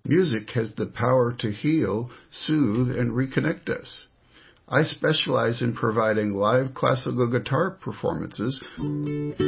Music has the power to heal, soothe, and reconnect us. I specialize in providing live classical guitar performances